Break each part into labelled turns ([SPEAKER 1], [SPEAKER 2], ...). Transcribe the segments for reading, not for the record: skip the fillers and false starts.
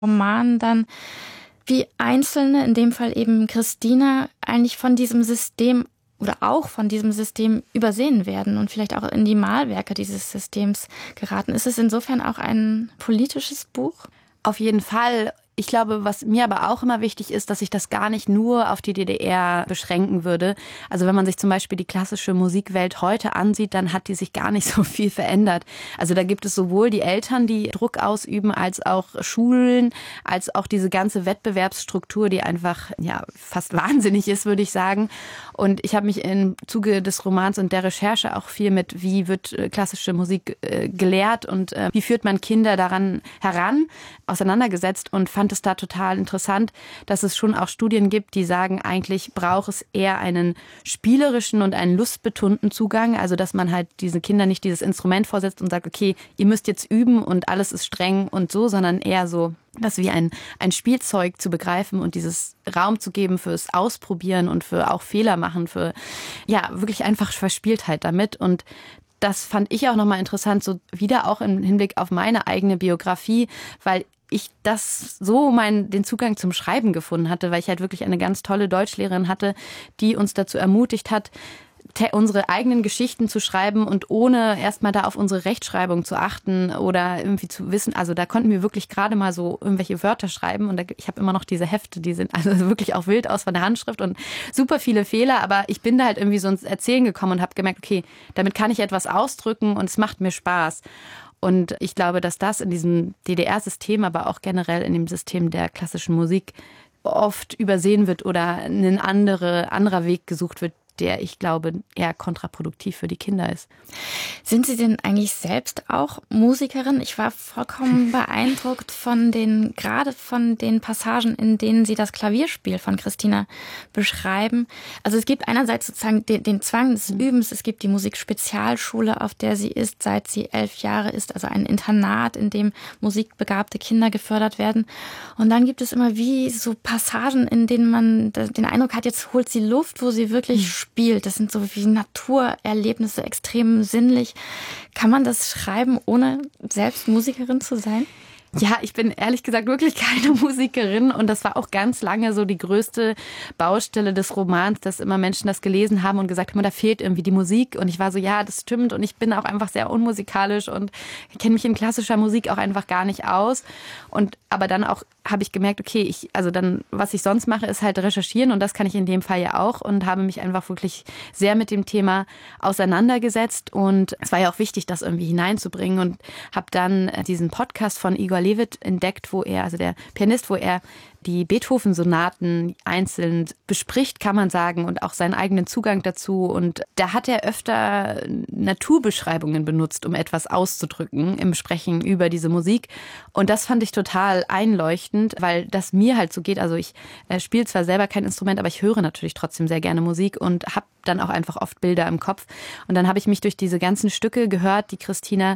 [SPEAKER 1] Roman dann, wie Einzelne, in dem Fall eben Christina, eigentlich von diesem System oder auch von diesem System übersehen werden und vielleicht auch in die Mahlwerke dieses Systems geraten. Ist es insofern auch ein politisches Buch?
[SPEAKER 2] Auf jeden Fall. Ich glaube, was mir aber auch immer wichtig ist, dass ich das gar nicht nur auf die DDR beschränken würde. Also wenn man sich zum Beispiel die klassische Musikwelt heute ansieht, dann hat die sich gar nicht so viel verändert. Also da gibt es sowohl die Eltern, die Druck ausüben, als auch Schulen, als auch diese ganze Wettbewerbsstruktur, die einfach fast wahnsinnig ist, würde ich sagen. Und ich habe mich im Zuge des Romans und der Recherche auch viel mit, wie wird klassische Musik gelehrt und wie führt man Kinder daran heran, auseinandergesetzt und fand es da total interessant, dass es schon auch Studien gibt, die sagen, eigentlich braucht es eher einen spielerischen und einen lustbetonten Zugang. Also, dass man halt diesen Kindern nicht dieses Instrument vorsetzt und sagt, okay, ihr müsst jetzt üben und alles ist streng und so, sondern eher so, das wie ein Spielzeug zu begreifen und dieses Raum zu geben fürs Ausprobieren und für auch Fehler machen, für wirklich einfach Verspieltheit damit. Und das fand ich auch nochmal interessant, so wieder auch im Hinblick auf meine eigene Biografie, weil ich das so den Zugang zum Schreiben gefunden hatte, weil ich halt wirklich eine ganz tolle Deutschlehrerin hatte, die uns dazu ermutigt hat, unsere eigenen Geschichten zu schreiben und ohne erstmal da auf unsere Rechtschreibung zu achten oder irgendwie zu wissen. Also da konnten wir wirklich gerade mal so irgendwelche Wörter schreiben und ich habe immer noch diese Hefte, die sind also wirklich auch wild aus von der Handschrift und super viele Fehler, aber ich bin da halt irgendwie so ins Erzählen gekommen und habe gemerkt, okay, damit kann ich etwas ausdrücken und es macht mir Spaß. Und ich glaube, dass das in diesem DDR-System, aber auch generell in dem System der klassischen Musik oft übersehen wird oder ein anderer Weg gesucht wird, der, ich glaube, eher kontraproduktiv für die Kinder ist.
[SPEAKER 1] Sind Sie denn eigentlich selbst auch Musikerin? Ich war vollkommen beeindruckt gerade von den Passagen, in denen Sie das Klavierspiel von Christina beschreiben. Also es gibt einerseits sozusagen den Zwang des Übens, es gibt die Musikspezialschule, auf der sie ist, seit sie 11 Jahre ist, also ein Internat, in dem musikbegabte Kinder gefördert werden. Und dann gibt es immer wie so Passagen, in denen man den Eindruck hat, jetzt holt sie Luft, wo sie wirklich spielt. Das sind so wie Naturerlebnisse, extrem sinnlich. Kann man das schreiben, ohne selbst Musikerin zu sein?
[SPEAKER 2] Ja, ich bin ehrlich gesagt wirklich keine Musikerin und das war auch ganz lange so die größte Baustelle des Romans, dass immer Menschen das gelesen haben und gesagt haben, da fehlt irgendwie die Musik und ich war so, ja, das stimmt und ich bin auch einfach sehr unmusikalisch und kenne mich in klassischer Musik auch einfach gar nicht aus aber dann auch habe ich gemerkt, okay, was ich sonst mache, ist halt recherchieren und das kann ich in dem Fall ja auch und habe mich einfach wirklich sehr mit dem Thema auseinandergesetzt und es war ja auch wichtig, das irgendwie hineinzubringen und habe dann diesen Podcast von Igor Levit entdeckt, der Pianist, wo er die Beethoven-Sonaten einzeln bespricht, kann man sagen, und auch seinen eigenen Zugang dazu. Und da hat er öfter Naturbeschreibungen benutzt, um etwas auszudrücken im Sprechen über diese Musik. Und das fand ich total einleuchtend, weil das mir halt so geht. Also ich spiele zwar selber kein Instrument, aber ich höre natürlich trotzdem sehr gerne Musik und habe dann auch einfach oft Bilder im Kopf. Und dann habe ich mich durch diese ganzen Stücke gehört, die Christina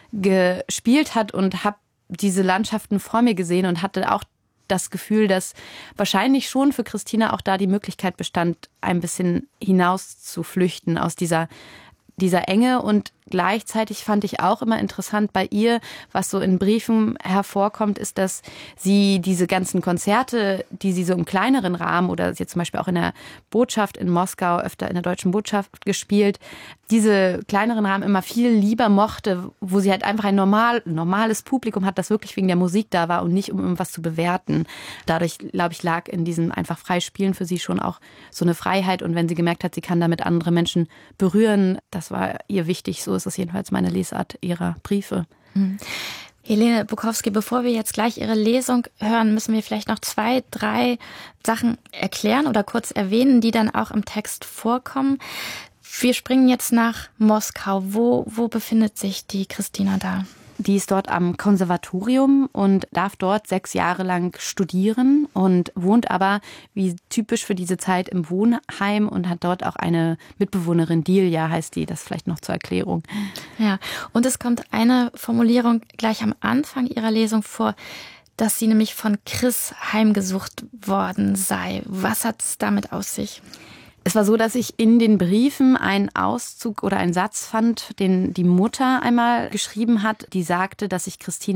[SPEAKER 2] gespielt hat und habe diese Landschaften vor mir gesehen und hatte auch das Gefühl, dass wahrscheinlich schon für Christina auch da die Möglichkeit bestand, ein bisschen hinaus zu flüchten aus dieser Enge. Und gleichzeitig fand ich auch immer interessant bei ihr, was so in Briefen hervorkommt, ist, dass sie diese ganzen Konzerte, die sie so im kleineren Rahmen oder sie hat zum Beispiel auch in der Botschaft in Moskau, öfter in der Deutschen Botschaft gespielt, diese kleineren Rahmen immer viel lieber mochte, wo sie halt einfach ein normales Publikum hat, das wirklich wegen der Musik da war und nicht, um irgendwas zu bewerten. Dadurch, glaube ich, lag in diesem einfach frei Spielen für sie schon auch so eine Freiheit. Und wenn sie gemerkt hat, sie kann damit andere Menschen berühren, das war ihr wichtig. So ist es jedenfalls meine Lesart ihrer Briefe.
[SPEAKER 1] Helene Bukowski, bevor wir jetzt gleich Ihre Lesung hören, müssen wir vielleicht noch 2, 3 Sachen erklären oder kurz erwähnen, die dann auch im Text vorkommen. Wir springen jetzt nach Moskau. Wo befindet sich die Christina da?
[SPEAKER 2] Die ist dort am Konservatorium und darf dort 6 Jahre lang studieren und wohnt aber, wie typisch für diese Zeit, im Wohnheim und hat dort auch eine Mitbewohnerin, Delia heißt die, das vielleicht noch zur Erklärung.
[SPEAKER 1] Ja, und es kommt eine Formulierung gleich am Anfang ihrer Lesung vor, dass sie nämlich von Chris heimgesucht worden sei. Was hat es damit auf sich?
[SPEAKER 2] Es war so, dass ich in den Briefen einen Auszug oder einen Satz fand, den die Mutter einmal geschrieben hat, die sagte, dass sich Christina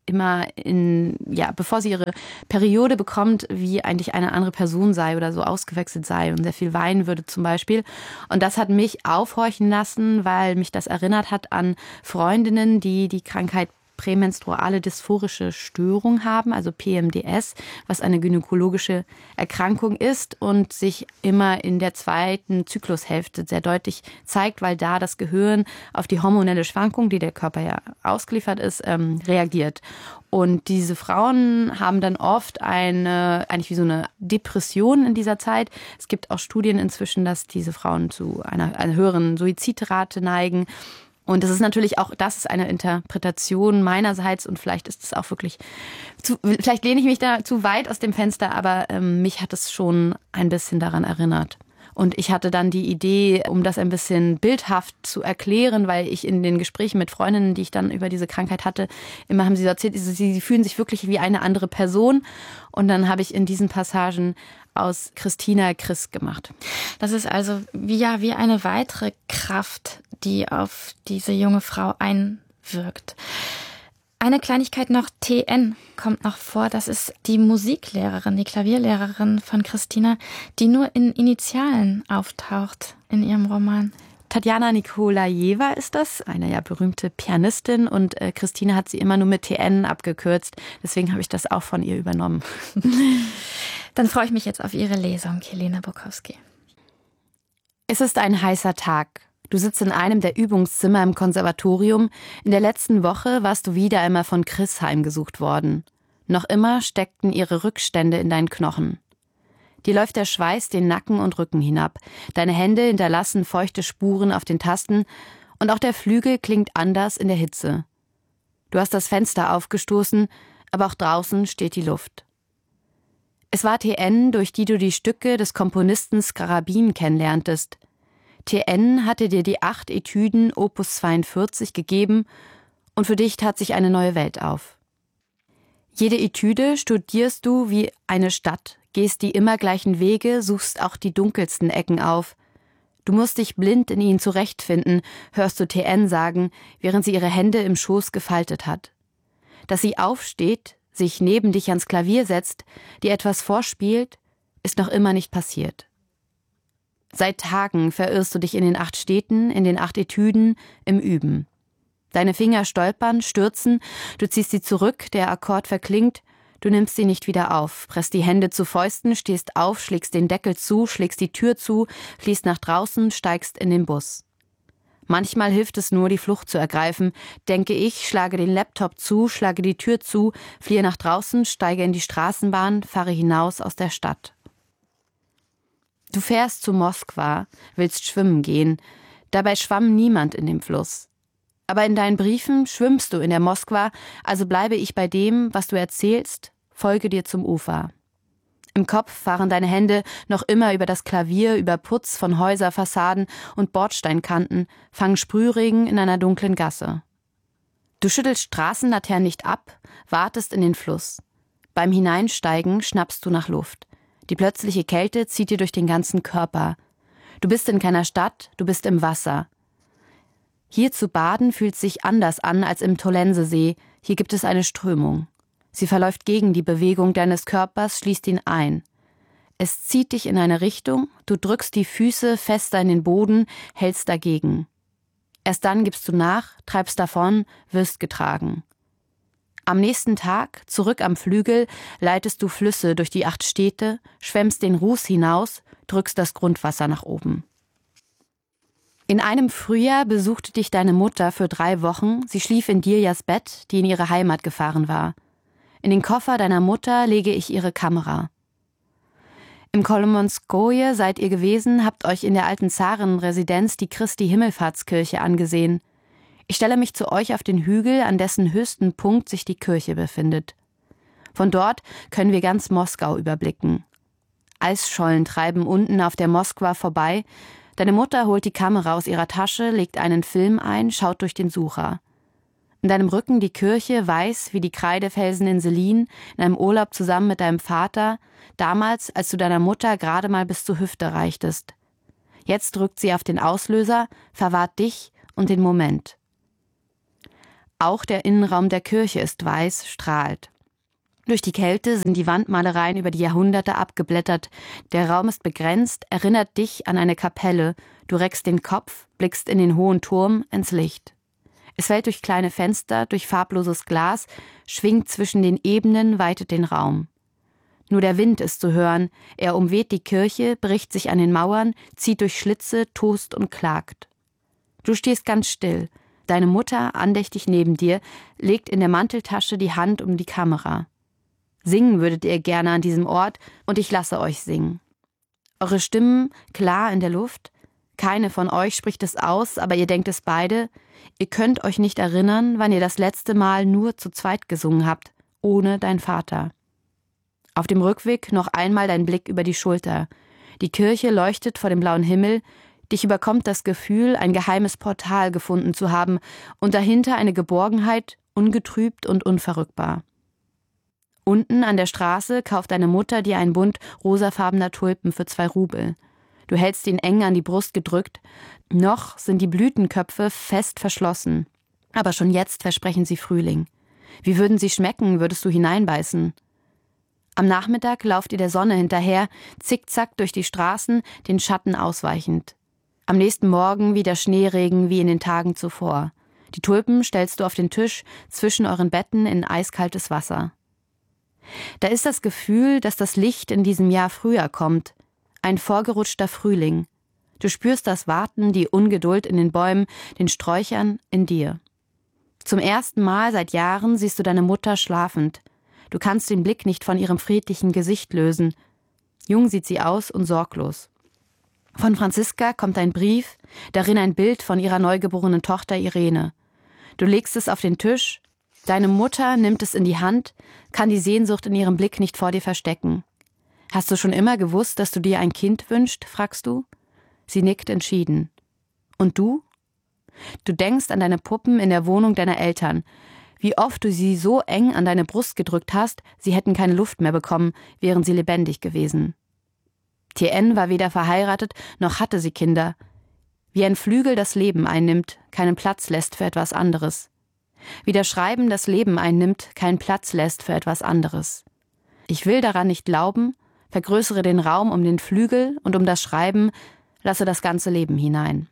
[SPEAKER 2] immer bevor sie ihre Periode bekommt, wie eigentlich eine andere Person sei oder so ausgewechselt sei und sehr viel weinen würde zum Beispiel. Und das hat mich aufhorchen lassen, weil mich das erinnert hat an Freundinnen, die die Krankheit prämenstruale dysphorische Störung haben, also PMDS, was eine gynäkologische Erkrankung ist und sich immer in der zweiten Zyklushälfte sehr deutlich zeigt, weil da das Gehirn auf die hormonelle Schwankung, die der Körper ja ausgeliefert ist, reagiert. Und diese Frauen haben dann oft eigentlich wie so eine Depression in dieser Zeit. Es gibt auch Studien inzwischen, dass diese Frauen zu einer höheren Suizidrate neigen. Und das ist natürlich auch, das ist eine Interpretation meinerseits und vielleicht ist es auch wirklich, vielleicht lehne ich mich da zu weit aus dem Fenster, aber mich hat es schon ein bisschen daran erinnert. Und ich hatte dann die Idee, um das ein bisschen bildhaft zu erklären, weil ich in den Gesprächen mit Freundinnen, die ich dann über diese Krankheit hatte, immer haben sie erzählt, sie fühlen sich wirklich wie eine andere Person. Und dann habe ich in diesen Passagen aus Christina Chris gemacht.
[SPEAKER 1] Das ist also wie eine weitere Kraft, die auf diese junge Frau einwirkt. Eine Kleinigkeit noch, TN kommt noch vor. Das ist die Musiklehrerin, die Klavierlehrerin von Christina, die nur in Initialen auftaucht in ihrem Roman.
[SPEAKER 2] Tatjana Nikolajeva ist das, eine berühmte Pianistin und Christina hat sie immer nur mit TN abgekürzt. Deswegen habe ich das auch von ihr übernommen.
[SPEAKER 1] Dann freue ich mich jetzt auf Ihre Lesung, Helene Bukowski.
[SPEAKER 2] Es ist ein heißer Tag. Du sitzt in einem der Übungszimmer im Konservatorium. In der letzten Woche warst du wieder einmal von Chris heimgesucht worden. Noch immer steckten ihre Rückstände in deinen Knochen. Dir läuft der Schweiß den Nacken und Rücken hinab. Deine Hände hinterlassen feuchte Spuren auf den Tasten und auch der Flügel klingt anders in der Hitze. Du hast das Fenster aufgestoßen, aber auch draußen steht die Luft. Es war TN, durch die du die Stücke des Komponisten Scarabin kennenlerntest. TN hatte dir die 8 Etüden Opus 42 gegeben und für dich tat sich eine neue Welt auf. Jede Etüde studierst du wie eine Stadt, gehst die immer gleichen Wege, suchst auch die dunkelsten Ecken auf. Du musst dich blind in ihnen zurechtfinden, hörst du TN sagen, während sie ihre Hände im Schoß gefaltet hat. Dass sie aufsteht, sich neben dich ans Klavier setzt, dir etwas vorspielt, ist noch immer nicht passiert. Seit Tagen verirrst du dich in den 8 Städten, in den 8 Etüden, im Üben. Deine Finger stolpern, stürzen, du ziehst sie zurück, der Akkord verklingt, du nimmst sie nicht wieder auf, presst die Hände zu Fäusten, stehst auf, schlägst den Deckel zu, schlägst die Tür zu, fliehst nach draußen, steigst in den Bus. Manchmal hilft es nur, die Flucht zu ergreifen, denke ich, schlage den Laptop zu, schlage die Tür zu, fliehe nach draußen, steige in die Straßenbahn, fahre hinaus aus der Stadt. Du fährst zu Moskwa, willst schwimmen gehen. Dabei schwamm niemand in dem Fluss. Aber in deinen Briefen schwimmst du in der Moskwa, also bleibe ich bei dem, was du erzählst, folge dir zum Ufer. Im Kopf fahren deine Hände noch immer über das Klavier, über Putz von Häuserfassaden und Bordsteinkanten, fangen Sprühregen in einer dunklen Gasse. Du schüttelst Straßenlaternen nicht ab, wartest in den Fluss. Beim Hineinsteigen schnappst du nach Luft. Die plötzliche Kälte zieht dir durch den ganzen Körper. Du bist in keiner Stadt, du bist im Wasser. Hier zu baden fühlt sich anders an als im Tollensesee. Hier gibt es eine Strömung. Sie verläuft gegen die Bewegung deines Körpers, schließt ihn ein. Es zieht dich in eine Richtung, du drückst die Füße fester in den Boden, hältst dagegen. Erst dann gibst du nach, treibst davon, wirst getragen. Am nächsten Tag, zurück am Flügel, leitest du Flüsse durch die 8 Städte, schwemmst den Ruß hinaus, drückst das Grundwasser nach oben. In einem Frühjahr besuchte dich deine Mutter für 3 Wochen, sie schlief in Dirjas Bett, die in ihre Heimat gefahren war. In den Koffer deiner Mutter lege ich ihre Kamera. Im Kolomonskoje seid ihr gewesen, habt euch in der alten Zarenresidenz die Christi-Himmelfahrtskirche angesehen. Ich stelle mich zu euch auf den Hügel, an dessen höchsten Punkt sich die Kirche befindet. Von dort können wir ganz Moskau überblicken. Eisschollen treiben unten auf der Moskwa vorbei. Deine Mutter holt die Kamera aus ihrer Tasche, legt einen Film ein, schaut durch den Sucher. In deinem Rücken die Kirche, weiß wie die Kreidefelsen in Selin, in einem Urlaub zusammen mit deinem Vater, damals, als du deiner Mutter gerade mal bis zur Hüfte reichtest. Jetzt drückt sie auf den Auslöser, verwahrt dich und den Moment. Auch der Innenraum der Kirche ist weiß, strahlt. Durch die Kälte sind die Wandmalereien über die Jahrhunderte abgeblättert. Der Raum ist begrenzt, erinnert dich an eine Kapelle. Du reckst den Kopf, blickst in den hohen Turm, ins Licht. Es fällt durch kleine Fenster, durch farbloses Glas, schwingt zwischen den Ebenen, weitet den Raum. Nur der Wind ist zu hören, er umweht die Kirche, bricht sich an den Mauern, zieht durch Schlitze, tost und klagt. Du stehst ganz still. Deine Mutter, andächtig neben dir, legt in der Manteltasche die Hand um die Kamera. Singen würdet ihr gerne an diesem Ort und ich lasse euch singen. Eure Stimmen klar in der Luft. Keine von euch spricht es aus, aber ihr denkt es beide. Ihr könnt euch nicht erinnern, wann ihr das letzte Mal nur zu zweit gesungen habt, ohne dein Vater. Auf dem Rückweg noch einmal dein Blick über die Schulter. Die Kirche leuchtet vor dem blauen Himmel. Dich überkommt das Gefühl, ein geheimes Portal gefunden zu haben und dahinter eine Geborgenheit, ungetrübt und unverrückbar. Unten an der Straße kauft deine Mutter dir einen Bund rosafarbener Tulpen für 2 Rubel. Du hältst ihn eng an die Brust gedrückt. Noch sind die Blütenköpfe fest verschlossen. Aber schon jetzt versprechen sie Frühling. Wie würden sie schmecken, würdest du hineinbeißen? Am Nachmittag lauft ihr der Sonne hinterher, zickzack durch die Straßen, den Schatten ausweichend. Am nächsten Morgen wieder Schneeregen wie in den Tagen zuvor. Die Tulpen stellst du auf den Tisch zwischen euren Betten in eiskaltes Wasser. Da ist das Gefühl, dass das Licht in diesem Jahr früher kommt. Ein vorgerutschter Frühling. Du spürst das Warten, die Ungeduld in den Bäumen, den Sträuchern, in dir. Zum ersten Mal seit Jahren siehst du deine Mutter schlafend. Du kannst den Blick nicht von ihrem friedlichen Gesicht lösen. Jung sieht sie aus und sorglos. Von Franziska kommt ein Brief, darin ein Bild von ihrer neugeborenen Tochter Irene. Du legst es auf den Tisch. Deine Mutter nimmt es in die Hand, kann die Sehnsucht in ihrem Blick nicht vor dir verstecken. »Hast du schon immer gewusst, dass du dir ein Kind wünschst?« fragst du. Sie nickt entschieden. »Und du?« Du denkst an deine Puppen in der Wohnung deiner Eltern. Wie oft du sie so eng an deine Brust gedrückt hast, sie hätten keine Luft mehr bekommen, wären sie lebendig gewesen. Tien war weder verheiratet, noch hatte sie Kinder. Wie ein Flügel das Leben einnimmt, keinen Platz lässt für etwas anderes. Wie das Schreiben das Leben einnimmt, keinen Platz lässt für etwas anderes. Ich will daran nicht glauben, vergrößere den Raum um den Flügel und um das Schreiben, lasse das ganze Leben hinein.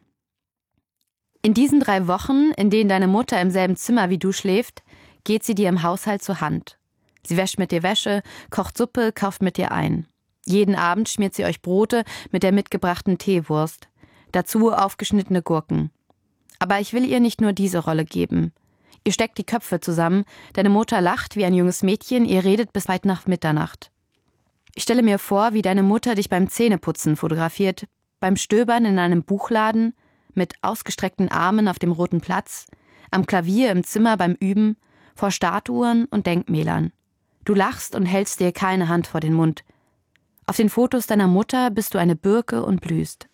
[SPEAKER 2] In diesen 3 Wochen, in denen deine Mutter im selben Zimmer wie du schläft, geht sie dir im Haushalt zur Hand. Sie wäscht mit dir Wäsche, kocht Suppe, kauft mit dir ein. Jeden Abend schmiert sie euch Brote mit der mitgebrachten Teewurst. Dazu aufgeschnittene Gurken. Aber ich will ihr nicht nur diese Rolle geben. Ihr steckt die Köpfe zusammen, deine Mutter lacht wie ein junges Mädchen, ihr redet bis weit nach Mitternacht. Ich stelle mir vor, wie deine Mutter dich beim Zähneputzen fotografiert, beim Stöbern in einem Buchladen, mit ausgestreckten Armen auf dem Roten Platz, am Klavier im Zimmer beim Üben, vor Statuen und Denkmälern. Du lachst und hältst dir keine Hand vor den Mund. Auf den Fotos deiner Mutter bist du eine Birke und blühst.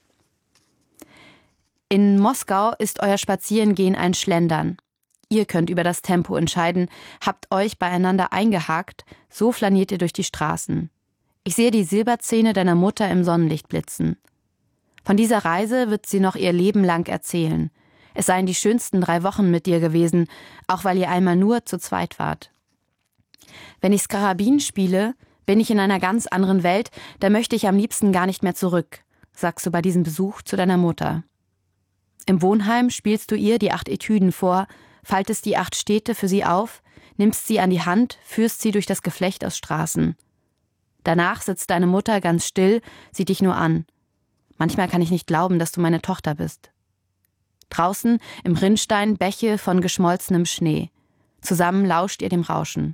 [SPEAKER 2] In Moskau ist euer Spazierengehen ein Schlendern. Ihr könnt über das Tempo entscheiden, habt euch beieinander eingehakt, so flaniert ihr durch die Straßen. Ich sehe die Silberzähne deiner Mutter im Sonnenlicht blitzen. Von dieser Reise wird sie noch ihr Leben lang erzählen. Es seien die schönsten 3 Wochen mit dir gewesen, auch weil ihr einmal nur zu zweit wart. Wenn ich Skarabin spiele, bin ich in einer ganz anderen Welt, da möchte ich am liebsten gar nicht mehr zurück, sagst du bei diesem Besuch zu deiner Mutter. Im Wohnheim spielst du ihr die 8 Etüden vor, faltest die 8 Städte für sie auf, nimmst sie an die Hand, führst sie durch das Geflecht aus Straßen. Danach sitzt deine Mutter ganz still, sieht dich nur an. Manchmal kann ich nicht glauben, dass du meine Tochter bist. Draußen im Rinnstein Bäche von geschmolzenem Schnee. Zusammen lauscht ihr dem Rauschen.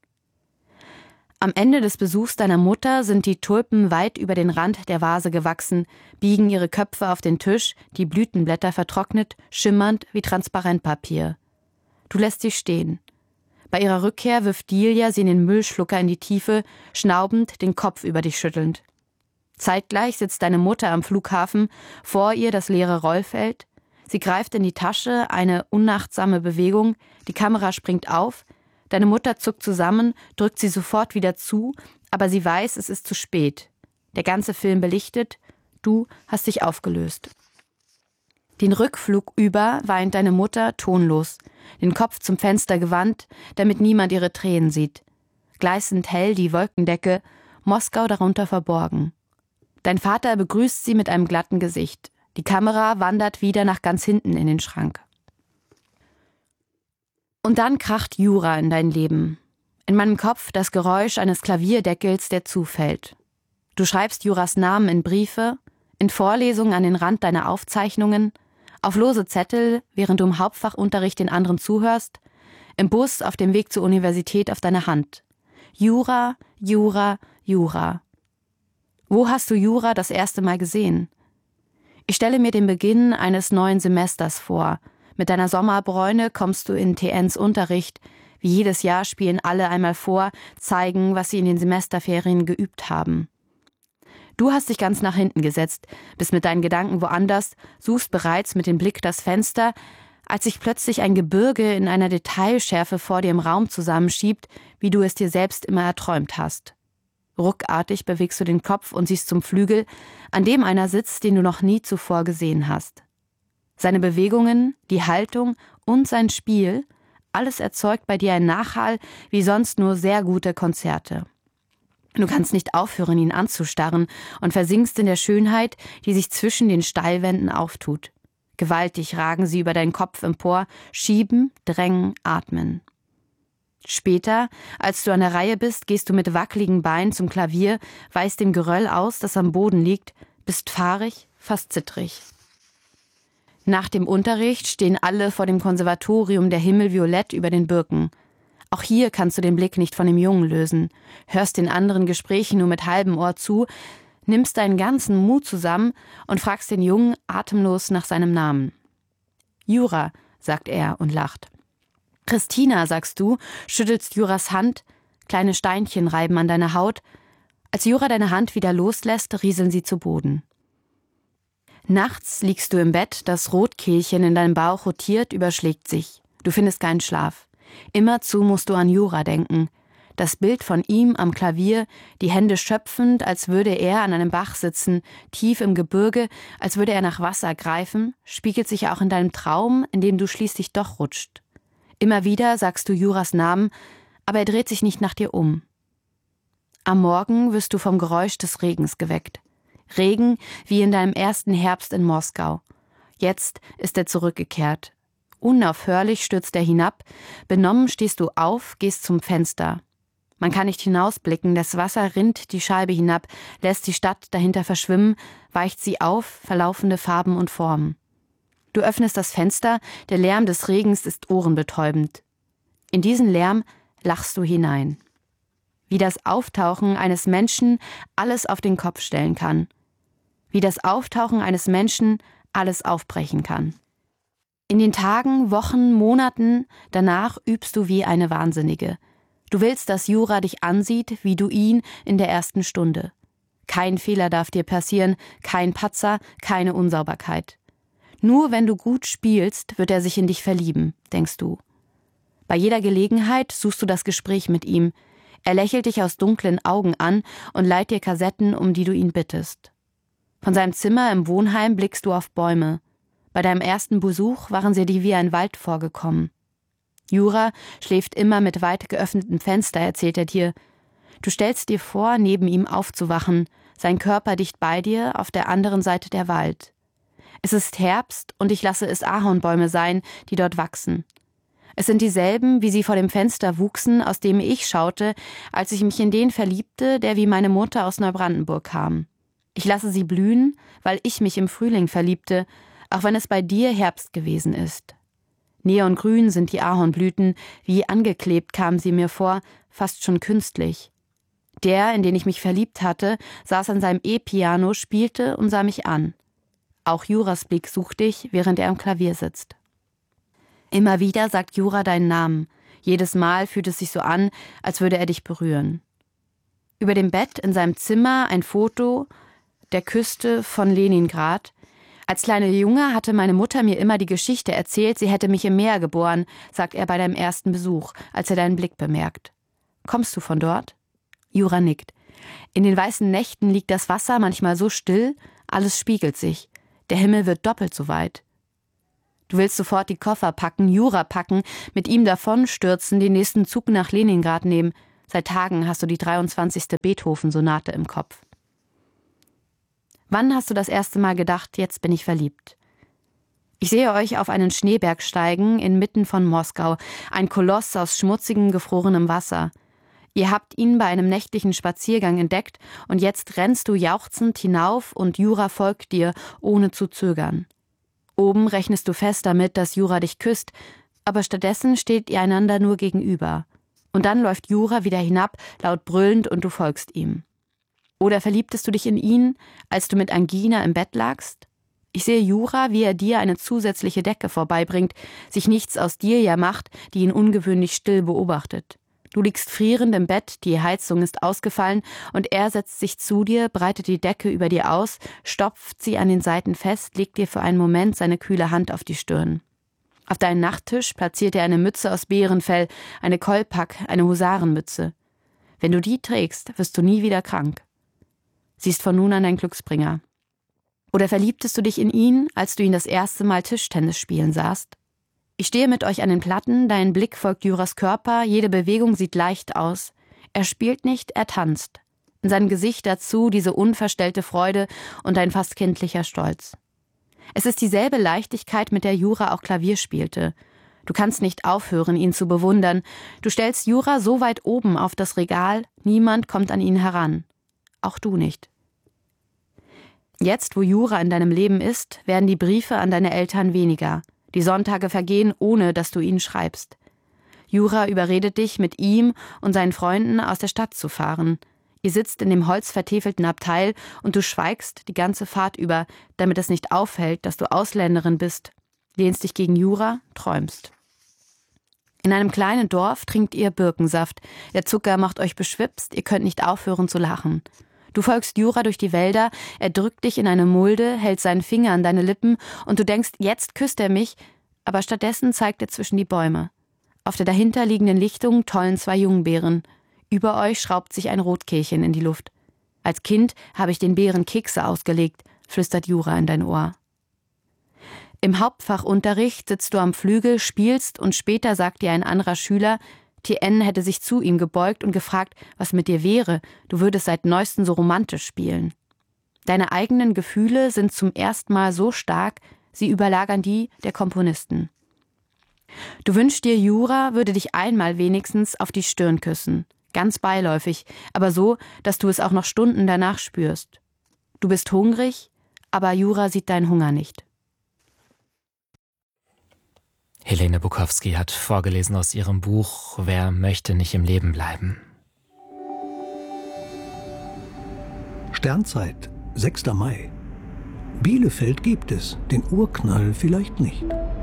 [SPEAKER 2] Am Ende des Besuchs deiner Mutter sind die Tulpen weit über den Rand der Vase gewachsen, biegen ihre Köpfe auf den Tisch, die Blütenblätter vertrocknet, schimmernd wie Transparentpapier. Du lässt sie stehen. Bei ihrer Rückkehr wirft Delia sie in den Müllschlucker in die Tiefe, schnaubend, den Kopf über dich schüttelnd. Zeitgleich sitzt deine Mutter am Flughafen, vor ihr das leere Rollfeld. Sie greift in die Tasche, eine unachtsame Bewegung, die Kamera springt auf, deine Mutter zuckt zusammen, drückt sie sofort wieder zu, aber sie weiß, es ist zu spät. Der ganze Film belichtet, du hast dich aufgelöst. Den Rückflug über weint deine Mutter tonlos, den Kopf zum Fenster gewandt, damit niemand ihre Tränen sieht. Gleißend hell die Wolkendecke, Moskau darunter verborgen. Dein Vater begrüßt sie mit einem glatten Gesicht. Die Kamera wandert wieder nach ganz hinten in den Schrank. Und dann kracht Jura in dein Leben. In meinem Kopf das Geräusch eines Klavierdeckels, der zufällt. Du schreibst Juras Namen in Briefe, in Vorlesungen an den Rand deiner Aufzeichnungen, auf lose Zettel, während du im Hauptfachunterricht den anderen zuhörst, im Bus auf dem Weg zur Universität auf deiner Hand. Jura, Jura, Jura. Wo hast du Jura das erste Mal gesehen? Ich stelle mir den Beginn eines neuen Semesters vor. Mit deiner Sommerbräune kommst du in TNs Unterricht. Wie jedes Jahr spielen alle einmal vor, zeigen, was sie in den Semesterferien geübt haben. Du hast dich ganz nach hinten gesetzt, bist mit deinen Gedanken woanders, suchst bereits mit dem Blick das Fenster, als sich plötzlich ein Gebirge in einer Detailschärfe vor dir im Raum zusammenschiebt, wie du es dir selbst immer erträumt hast. Ruckartig bewegst du den Kopf und siehst zum Flügel, an dem einer sitzt, den du noch nie zuvor gesehen hast. Seine Bewegungen, die Haltung und sein Spiel, alles erzeugt bei dir einen Nachhall wie sonst nur sehr gute Konzerte. Du kannst nicht aufhören, ihn anzustarren und versinkst in der Schönheit, die sich zwischen den Steilwänden auftut. Gewaltig ragen sie über deinen Kopf empor, schieben, drängen, atmen. Später, als du an der Reihe bist, gehst du mit wackeligen Beinen zum Klavier, weißt dem Geröll aus, das am Boden liegt, bist fahrig, fast zittrig. Nach dem Unterricht stehen alle vor dem Konservatorium, der Himmel violett über den Birken. Auch hier kannst du den Blick nicht von dem Jungen lösen, hörst den anderen Gesprächen nur mit halbem Ohr zu, nimmst deinen ganzen Mut zusammen und fragst den Jungen atemlos nach seinem Namen. Jura, sagt er und lacht. Christina, sagst du, schüttelst Juras Hand, kleine Steinchen reiben an deiner Haut. Als Jura deine Hand wieder loslässt, rieseln sie zu Boden. Nachts liegst du im Bett, das Rotkehlchen in deinem Bauch rotiert, überschlägt sich. Du findest keinen Schlaf. Immerzu musst du an Jura denken. Das Bild von ihm am Klavier, die Hände schöpfend, als würde er an einem Bach sitzen, tief im Gebirge, als würde er nach Wasser greifen, spiegelt sich auch in deinem Traum, in dem du schließlich doch rutscht. Immer wieder sagst du Juras Namen, aber er dreht sich nicht nach dir um. Am Morgen wirst du vom Geräusch des Regens geweckt. Regen wie in deinem ersten Herbst in Moskau. Jetzt ist er zurückgekehrt. Unaufhörlich stürzt er hinab, benommen stehst du auf, gehst zum Fenster. Man kann nicht hinausblicken, das Wasser rinnt die Scheibe hinab, lässt die Stadt dahinter verschwimmen, weicht sie auf, verlaufende Farben und Formen. Du öffnest das Fenster, der Lärm des Regens ist ohrenbetäubend. In diesen Lärm lachst du hinein. Wie das Auftauchen eines Menschen alles auf den Kopf stellen kann. Wie das Auftauchen eines Menschen alles aufbrechen kann. In den Tagen, Wochen, Monaten danach übst du wie eine Wahnsinnige. Du willst, dass Jura dich ansieht, wie du ihn in der ersten Stunde. Kein Fehler darf dir passieren, kein Patzer, keine Unsauberkeit. Nur wenn du gut spielst, wird er sich in dich verlieben, denkst du. Bei jeder Gelegenheit suchst du das Gespräch mit ihm. Er lächelt dich aus dunklen Augen an und leiht dir Kassetten, um die du ihn bittest. Von seinem Zimmer im Wohnheim blickst du auf Bäume. Bei deinem ersten Besuch waren sie dir wie ein Wald vorgekommen. Jura schläft immer mit weit geöffnetem Fenster, erzählt er dir. Du stellst dir vor, neben ihm aufzuwachen, sein Körper dicht bei dir, auf der anderen Seite der Wald. Es ist Herbst und ich lasse es Ahornbäume sein, die dort wachsen. Es sind dieselben, wie sie vor dem Fenster wuchsen, aus dem ich schaute, als ich mich in den verliebte, der wie meine Mutter aus Neubrandenburg kam. Ich lasse sie blühen, weil ich mich im Frühling verliebte, auch wenn es bei dir Herbst gewesen ist. Neongrün sind die Ahornblüten, wie angeklebt kamen sie mir vor, fast schon künstlich. Der, in den ich mich verliebt hatte, saß an seinem E-Piano, spielte und sah mich an. Auch Juras Blick sucht dich, während er am Klavier sitzt. Immer wieder sagt Jura deinen Namen. Jedes Mal fühlt es sich so an, als würde er dich berühren. Über dem Bett in seinem Zimmer ein Foto der Küste von Leningrad. Als kleiner Junge hatte meine Mutter mir immer die Geschichte erzählt, sie hätte mich im Meer geboren, sagt er bei deinem ersten Besuch, als er deinen Blick bemerkt. Kommst du von dort? Jura nickt. In den weißen Nächten liegt das Wasser manchmal so still, alles spiegelt sich. Der Himmel wird doppelt so weit. Du willst sofort die Koffer packen, Jura packen, mit ihm davonstürzen, den nächsten Zug nach Leningrad nehmen. Seit Tagen hast du die 23. Beethoven-Sonate im Kopf. Wann hast du das erste Mal gedacht, jetzt bin ich verliebt? Ich sehe euch auf einen Schneeberg steigen, inmitten von Moskau, ein Koloss aus schmutzigem, gefrorenem Wasser. Ihr habt ihn bei einem nächtlichen Spaziergang entdeckt und jetzt rennst du jauchzend hinauf und Jura folgt dir, ohne zu zögern. Oben rechnest du fest damit, dass Jura dich küsst, aber stattdessen steht ihr einander nur gegenüber. Und dann läuft Jura wieder hinab, laut brüllend, und du folgst ihm. Oder verliebtest du dich in ihn, als du mit Angina im Bett lagst? Ich sehe Jura, wie er dir eine zusätzliche Decke vorbeibringt, sich nichts aus dir ja macht, die ihn ungewöhnlich still beobachtet. Du liegst frierend im Bett, die Heizung ist ausgefallen und er setzt sich zu dir, breitet die Decke über dir aus, stopft sie an den Seiten fest, legt dir für einen Moment seine kühle Hand auf die Stirn. Auf deinen Nachttisch platziert er eine Mütze aus Bärenfell, eine Kolpak, eine Husarenmütze. Wenn du die trägst, wirst du nie wieder krank. Sie ist von nun an dein Glücksbringer. Oder verliebtest du dich in ihn, als du ihn das erste Mal Tischtennis spielen sahst? Ich stehe mit euch an den Platten, dein Blick folgt Juras Körper, jede Bewegung sieht leicht aus. Er spielt nicht, er tanzt. In seinem Gesicht dazu diese unverstellte Freude und ein fast kindlicher Stolz. Es ist dieselbe Leichtigkeit, mit der Jura auch Klavier spielte. Du kannst nicht aufhören, ihn zu bewundern. Du stellst Jura so weit oben auf das Regal, niemand kommt an ihn heran. Auch du nicht. Jetzt, wo Jura in deinem Leben ist, werden die Briefe an deine Eltern weniger. Die Sonntage vergehen, ohne dass du ihnen schreibst. Jura überredet dich, mit ihm und seinen Freunden aus der Stadt zu fahren. Ihr sitzt in dem holzvertäfelten Abteil und du schweigst die ganze Fahrt über, damit es nicht auffällt, dass du Ausländerin bist. Lehnst dich gegen Jura, träumst. In einem kleinen Dorf trinkt ihr Birkensaft. Der Zucker macht euch beschwipst, ihr könnt nicht aufhören zu lachen. Du folgst Jura durch die Wälder, er drückt dich in eine Mulde, hält seinen Finger an deine Lippen und du denkst, jetzt küsst er mich, aber stattdessen zeigt er zwischen die Bäume. Auf der dahinterliegenden Lichtung tollen 2 Jungbeeren. Über euch schraubt sich ein Rotkehlchen in die Luft. Als Kind habe ich den Bären Kekse ausgelegt, flüstert Jura in dein Ohr. Im Hauptfachunterricht sitzt du am Flügel, spielst und später sagt dir ein anderer Schüler, Tien hätte sich zu ihm gebeugt und gefragt, was mit dir wäre, du würdest seit neuestem so romantisch spielen. Deine eigenen Gefühle sind zum ersten Mal so stark, sie überlagern die der Komponisten. Du wünschst dir, Jura würde dich einmal wenigstens auf die Stirn küssen, ganz beiläufig, aber so, dass du es auch noch Stunden danach spürst. Du bist hungrig, aber Jura sieht deinen Hunger nicht.
[SPEAKER 3] Helene Bukowski hat vorgelesen aus ihrem Buch »Wer möchte nicht im Leben bleiben?«
[SPEAKER 4] Sternzeit, 6. Mai. Bielefeld gibt es, den Urknall vielleicht nicht.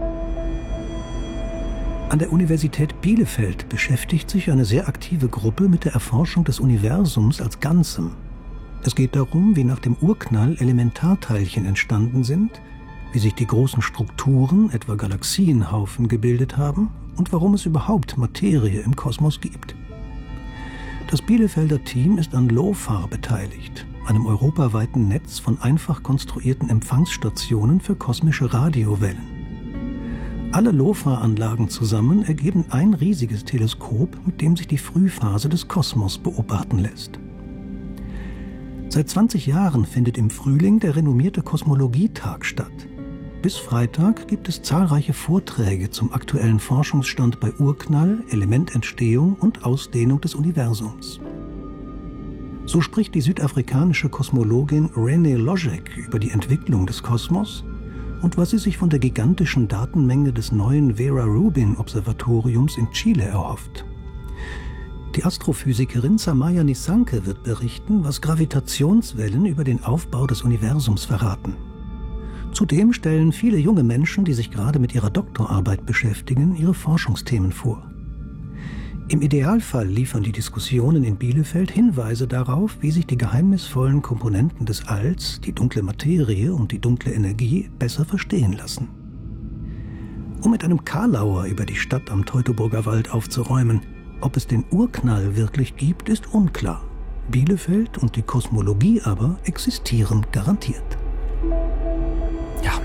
[SPEAKER 4] An der Universität Bielefeld beschäftigt sich eine sehr aktive Gruppe mit der Erforschung des Universums als Ganzem. Es geht darum, wie nach dem Urknall Elementarteilchen entstanden sind, wie sich die großen Strukturen, etwa Galaxienhaufen, gebildet haben und warum es überhaupt Materie im Kosmos gibt. Das Bielefelder Team ist an LOFAR beteiligt, einem europaweiten Netz von einfach konstruierten Empfangsstationen für kosmische Radiowellen. Alle LOFAR-Anlagen zusammen ergeben ein riesiges Teleskop, mit dem sich die Frühphase des Kosmos beobachten lässt. Seit 20 Jahren findet im Frühling der renommierte Kosmologietag statt. Bis Freitag gibt es zahlreiche Vorträge zum aktuellen Forschungsstand bei Urknall, Elemententstehung und Ausdehnung des Universums. So spricht die südafrikanische Kosmologin René Ložek über die Entwicklung des Kosmos und was sie sich von der gigantischen Datenmenge des neuen Vera-Rubin-Observatoriums in Chile erhofft. Die Astrophysikerin Samaya Nissanke wird berichten, was Gravitationswellen über den Aufbau des Universums verraten. Zudem stellen viele junge Menschen, die sich gerade mit ihrer Doktorarbeit beschäftigen, ihre Forschungsthemen vor. Im Idealfall liefern die Diskussionen in Bielefeld Hinweise darauf, wie sich die geheimnisvollen Komponenten des Alls, die dunkle Materie und die dunkle Energie, besser verstehen lassen. Um mit einem Karlauer über die Stadt am Teutoburger Wald aufzuräumen, ob es den Urknall wirklich gibt, ist unklar. Bielefeld und die Kosmologie aber existieren garantiert.
[SPEAKER 3] Ja,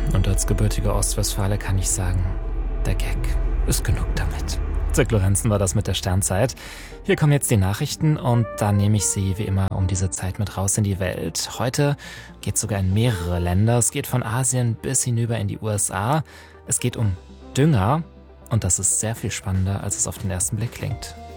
[SPEAKER 3] Und als gebürtiger Ostwestfale kann ich sagen, der Gag ist genug damit. Dirk Lorenzen war das mit der Sternzeit. Hier kommen jetzt die Nachrichten und da nehme ich Sie wie immer um diese Zeit mit raus in die Welt. Heute geht es sogar in mehrere Länder. Es geht von Asien bis hinüber in die USA. Es geht um Dünger und das ist sehr viel spannender, als es auf den ersten Blick klingt.